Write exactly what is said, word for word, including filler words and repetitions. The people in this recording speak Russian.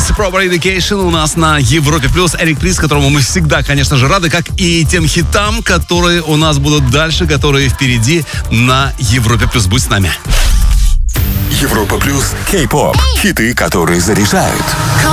Price, Proper Education у нас на Европе Плюс. Эрик Прис, которому мы всегда, конечно же, рады, как и тем хитам, которые у нас будут дальше, которые впереди на Европе Плюс. Будь с нами. Европа Плюс, Кей-поп. Хиты, которые заряжают.